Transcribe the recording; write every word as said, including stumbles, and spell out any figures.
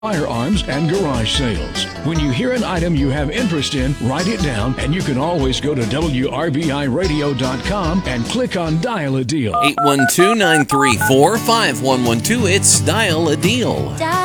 firearms, and garage sales. When you hear an item you have interest in, write it down, and you can always go to W R B I radio dot com and click on Dial a Deal. eight one two, nine three four, five one one two. It's Dial a Deal.